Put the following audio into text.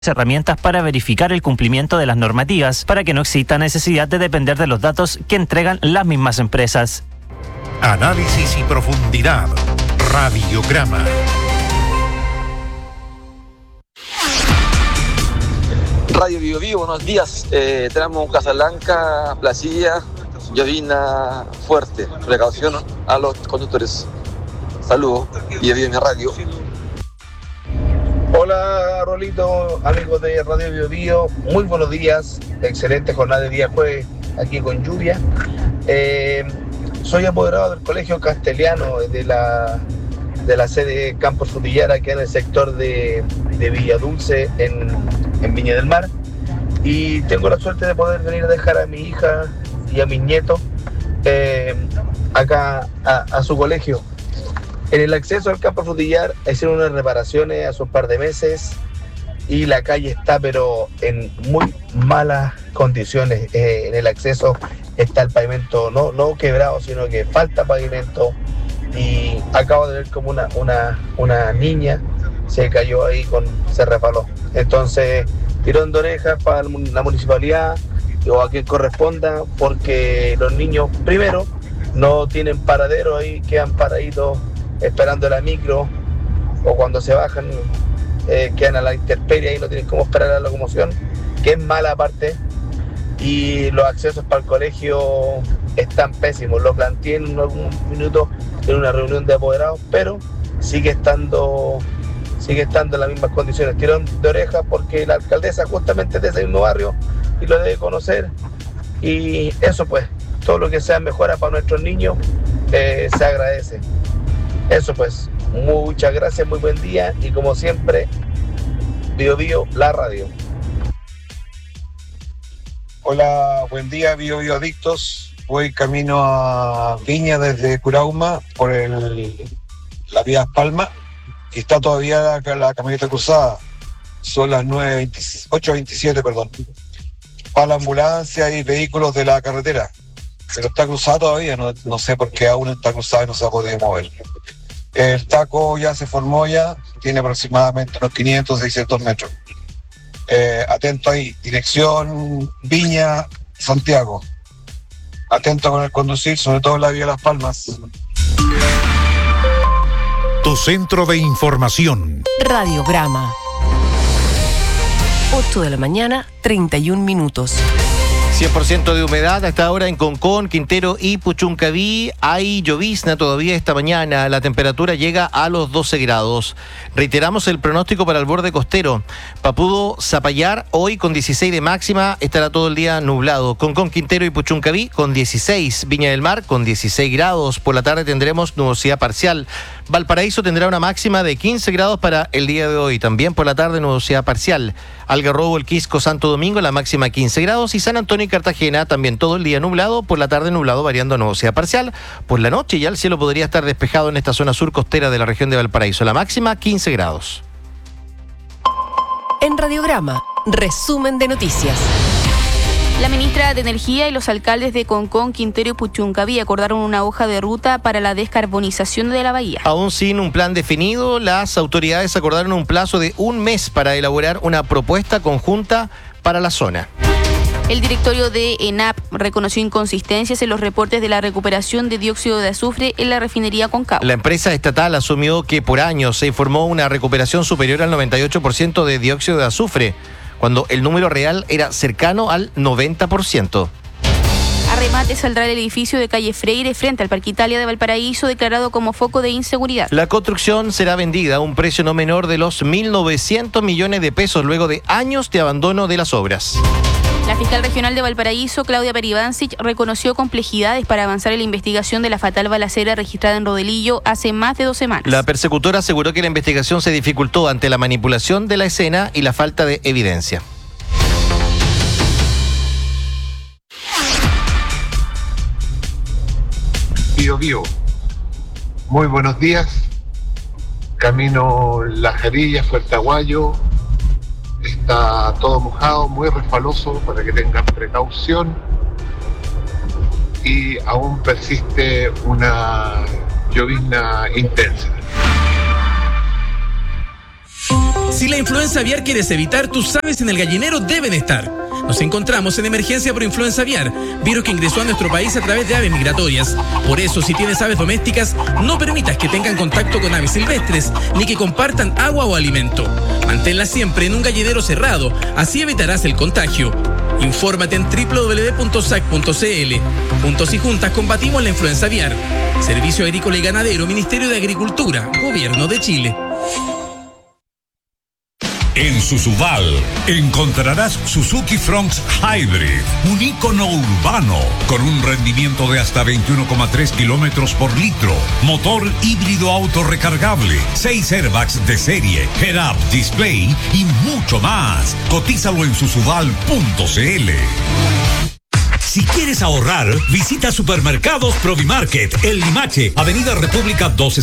herramientas para verificar el cumplimiento de las normativas para que no exista necesidad de depender de los datos que entregan las mismas empresas. Análisis y profundidad. Radiograma. Radio Bio Bio, buenos días. Tenemos Casablanca, Placilla, llovina fuerte. Precaución a los conductores. Saludos. Bio Bio en mi radio. Hola Rolito, amigos de Radio Bio Bio, muy buenos días, excelente jornada de día jueves aquí con lluvia. Soy apoderado del Colegio Castellano de la sede Campos Frutillar, aquí en el sector de Villa Dulce, en Viña del Mar, y tengo la suerte de poder venir a dejar a mi hija y a mis nietos acá a su colegio. En el acceso al Campo Frutillar hicieron unas reparaciones hace un par de meses y la calle está pero en muy malas condiciones. En el acceso está el pavimento no quebrado, sino que falta pavimento, y acabo de ver como una niña se cayó ahí, se resbaló. Entonces, tirón de orejas para la municipalidad o a quien corresponda, porque los niños primero no tienen paradero ahí, quedan paraditos esperando la micro, o cuando se bajan quedan a la intemperie y no tienen cómo esperar la locomoción, que es mala parte, y los accesos para el colegio están pésimos. Lo planteé en algún minuto en una reunión de apoderados, pero sigue estando en las mismas condiciones. Tirón de orejas porque la alcaldesa justamente es de ese mismo barrio y lo debe conocer, y eso pues, todo lo que sea mejora para nuestros niños se agradece. Eso pues, muchas gracias, muy buen día, y como siempre, Bio Bio, la radio. Hola, buen día, Bio Bio Adictos. Voy camino a Viña desde Curauma por la vía Palma, y está todavía la camioneta cruzada. Son las 8:27, perdón. Para la ambulancia y vehículos de la carretera. Pero está cruzada todavía, no sé por qué aún está cruzada y no se ha podido mover. El taco ya se formó, tiene aproximadamente unos 500, 600 metros. Atento ahí, dirección Viña, Santiago. Atento con el conducir, sobre todo en la vía Las Palmas. Tu centro de información. Radiograma. 8 de la mañana, 31 minutos. 100% de humedad hasta ahora en Concón, Quintero y Puchuncaví. Hay llovizna todavía esta mañana. La temperatura llega a los 12 grados. Reiteramos el pronóstico para el borde costero. Papudo, Zapallar, hoy con 16 de máxima, estará todo el día nublado. Concón, Quintero y Puchuncaví con 16. Viña del Mar con 16 grados. Por la tarde tendremos nubosidad parcial. Valparaíso tendrá una máxima de 15 grados para el día de hoy. También por la tarde nubosidad parcial. Algarrobo, El Quisco, Santo Domingo, la máxima 15 grados. Y San Antonio y Cartagena también todo el día nublado. Por la tarde nublado variando a nubosidad parcial. Por la noche ya el cielo podría estar despejado en esta zona sur costera de la región de Valparaíso. La máxima 15 grados. En Radiograma, resumen de noticias. La ministra de Energía y los alcaldes de Concón, Quintero y Puchuncaví acordaron una hoja de ruta para la descarbonización de la bahía. Aún sin un plan definido, las autoridades acordaron un plazo de un mes para elaborar una propuesta conjunta para la zona. El directorio de ENAP reconoció inconsistencias en los reportes de la recuperación de dióxido de azufre en la refinería Concagua. La empresa estatal asumió que por años se informó una recuperación superior al 98% de dióxido de azufre, cuando el número real era cercano al 90%. A remate saldrá el edificio de calle Freire frente al Parque Italia de Valparaíso, declarado como foco de inseguridad. La construcción será vendida a un precio no menor de los 1.900 millones de pesos luego de años de abandono de las obras. La fiscal regional de Valparaíso, Claudia Peribancic, reconoció complejidades para avanzar en la investigación de la fatal balacera registrada en Rodelillo hace más de 2 semanas. La persecutora aseguró que la investigación se dificultó ante la manipulación de la escena y la falta de evidencia. Bio Bio, muy buenos días. Camino Las Jarillas, Fuerte Aguayo. Está todo mojado, muy resbaloso, para que tengan precaución. Y aún persiste una llovizna intensa. Si la influenza aviar quieres evitar, tus aves en el gallinero deben estar. Nos encontramos en emergencia por influenza aviar, virus que ingresó a nuestro país a través de aves migratorias. Por eso, si tienes aves domésticas, no permitas que tengan contacto con aves silvestres, ni que compartan agua o alimento. Manténlas siempre en un gallinero cerrado, así evitarás el contagio. Infórmate en www.sac.cl. Juntos y juntas combatimos la influenza aviar. Servicio Agrícola y Ganadero, Ministerio de Agricultura, Gobierno de Chile. En Susubal encontrarás Suzuki Fronx Hybrid, un ícono urbano con un rendimiento de hasta 21,3 kilómetros por litro, motor híbrido autorrecargable, 6 airbags de serie, head-up display y mucho más. Cotízalo en susubal.cl. Si quieres ahorrar, visita Supermercados Provimarket, El Limache, Avenida República 12.